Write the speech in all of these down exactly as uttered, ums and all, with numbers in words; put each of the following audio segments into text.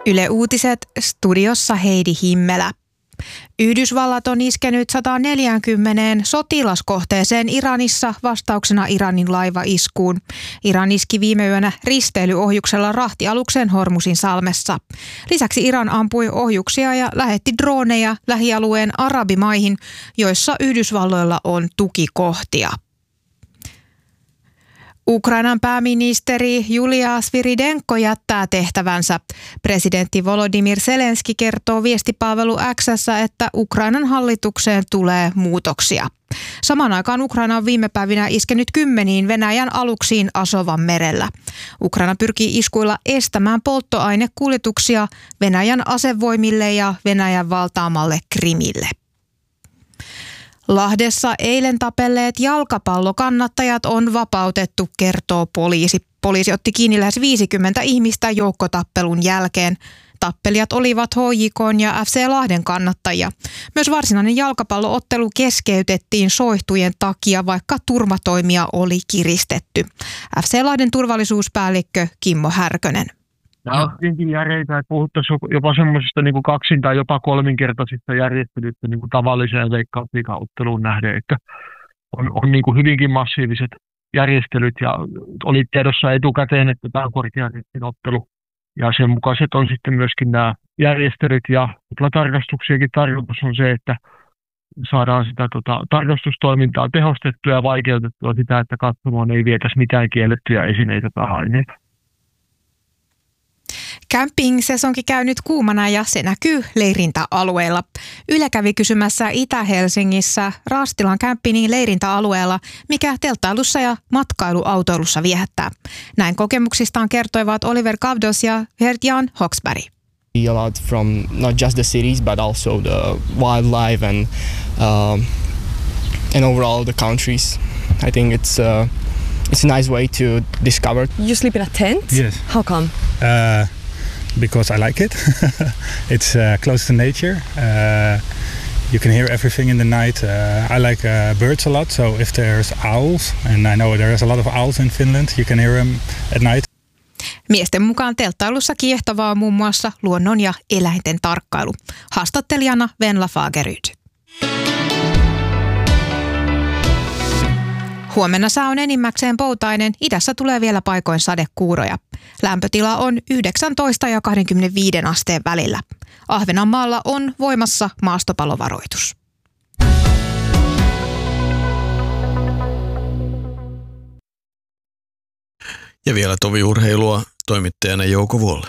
Yle Uutiset, studiossa Heidi Himmelä. Yhdysvallat on iskenyt sata neljäkymmentä sotilaskohteeseen Iranissa vastauksena Iranin laivaiskuun. Iran iski viime yönä risteilyohjuksella rahtialukseen Hormusin salmessa. Lisäksi Iran ampui ohjuksia ja lähetti droneja lähialueen arabimaihin, joissa Yhdysvalloilla on tukikohtia. Ukrainan pääministeri Julia Sviridenko jättää tehtävänsä. Presidentti Volodymyr Zelenski kertoo viestipalvelu X:ssä, että Ukrainan hallitukseen tulee muutoksia. Samaan aikaan Ukraina on viime päivinä iskenyt kymmeniin Venäjän aluksiin Asovan merellä. Ukraina pyrkii iskuilla estämään polttoainekuljetuksia Venäjän asevoimille ja Venäjän valtaamalle Krimille. Lahdessa eilen tapelleet jalkapallokannattajat on vapautettu, kertoo poliisi. Poliisi otti kiinni lähes viisikymmentä ihmistä joukkotappelun jälkeen. Tappelijat olivat H J K:n ja F C Lahden kannattajia. Myös varsinainen jalkapalloottelu keskeytettiin soihtujen takia, vaikka turvatoimia oli kiristetty. F C Lahden turvallisuuspäällikkö Kimmo Härkönen. Nämä on tietenkin järeitä, että puhuttaisiin jopa semmoisesta niin kuin kaksin- tai jopa kolminkertaisista järjestelyistä niin kuin tavalliseen Veikkausliigan-otteluun nähden, että on, on niin kuin hyvinkin massiiviset järjestelyt ja oli tiedossa etukäteen, että tämä on korkean riskin ottelu. Ja sen mukaiset on sitten myöskin nämä järjestelyt ja tarkastuksiakin tarkoitus on se, että saadaan sitä tota, tarkastustoimintaa tehostettua ja vaikeutettua sitä, että katsomaan ei vietäisi mitään kiellettyjä esineitä tai aineita. Camping-sesonki käy nyt kuumana ja se näkyy leirintäalueella. Yle kävi kysymässä Itä-Helsingissä Raastilan campingin leirintäalueella, mikä telttailussa ja matkailuautoilussa viehättää. Näin kokemuksistaan kertoivat Oliver Kavdos ja Gert-Jan Hoxberg. A lot from not just the cities but also the wildlife and uh, and overall the countries. I think it's uh, it's a nice way to discover. You sleep in a tent? Yes. How come? Uh, because I like it. It's uh, close to nature. Uh, you can hear everything in the night. Uh, I like uh, birds a lot, so if there's owls, and I know there's a lot of owls in Finland, you can hear them at night. Miesten mukaan telttailussa kiehtovaa on muun muassa luonnon ja eläinten tarkkailu. Haastattelijana Venla Fageryd. Huomenna sää on enimmäkseen poutainen, idässä tulee vielä paikoin sadekuuroja. Lämpötila on yhdeksäntoista ja kaksikymmentäviisi asteen välillä. Ahvenanmaalla on voimassa maastopalovaroitus. Ja vielä toviurheilua toimittajana Jouko Vuolle.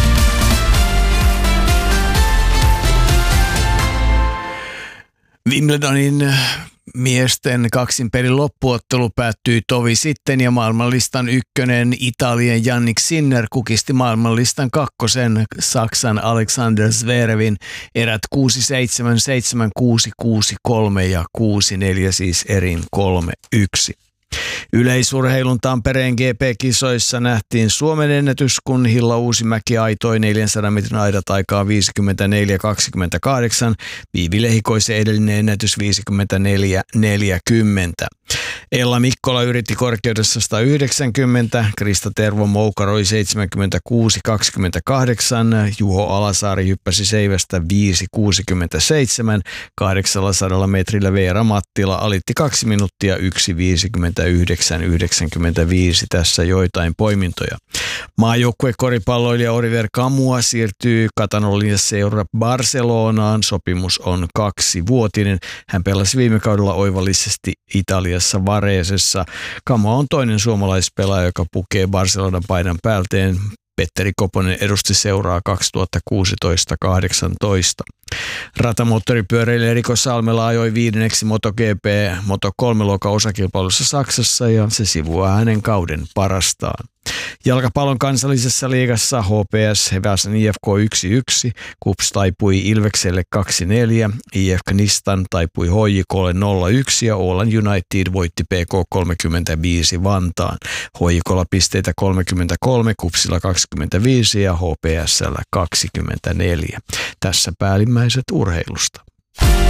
Wimbledonin miesten kaksinpelin loppuottelu päättyi tovi sitten ja maailmanlistan ykkönen Italian Jannik Sinner kukisti maailmanlistan kakkosen Saksan Alexander Zverevin erät kuusi seitsemän, seitsemän kuusi, kuusi kolme ja kuusi neljä siis erin kolme yksi. Yleisurheilun Tampereen G P-kisoissa nähtiin Suomen ennätys, kun Hilla Uusimäki aitoi neljänsadan metrin aidataikaa viisikymmentäneljä kaksikymmentäkahdeksan, Viivi Lehikoisen edellinen ennätys viisikymmentäneljä neljäkymmentä. Ella Mikkola yritti korkeudessa sata yhdeksänkymmentä, Krista Tervo moukaroi seitsemänkymmentäkuusi kaksikymmentäkahdeksan, Juho Alasaari hyppäsi seivästä viisi kuusikymmentäseitsemän, kahdeksansadan metrillä Veera Mattila alitti kaksi minuuttia yksi viisikymmentäyhdeksän yhdeksänkymmentäviisi, tässä joitain poimintoja. Maajoukkuekoripalloilija Oliver Kamua siirtyy Katalonian seura Barcelonaan, sopimus on kaksivuotinen. Hän pelasi viime kaudella oivallisesti Italiassa Varesessa. Kamua on toinen suomalaispelaaja, joka pukee Barcelonan paidan päälteen. Petteri Koponen edusti seuraa kaksituhattakuusitoista kahdeksantoista. Ratamoottoripyöräilijä Riko Salmela ajoi viidenneksi MotoGP Moto kolme luokan osakilpailussa Saksassa ja se sivuaa hänen kauden parastaan. Jalkapallon kansallisessa liigassa H P S Heväsen I F K yksi yksi, KuPS taipui Ilvekselle kaksi neljä, I F Knistan taipui H J K:lle nolla yksi ja Åland United voitti P K kolmekymmentäviisi Vantaan. H J K:lla pisteitä kolmekymmentäkolme, KuPSilla kaksikymmentäviisi ja H P S:llä kaksikymmentäneljä. Tässä päällimmäiset urheilusta.